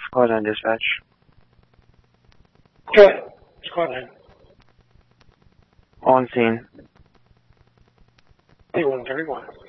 Hold on, dispatch. Good. Squad 9. On scene. A131.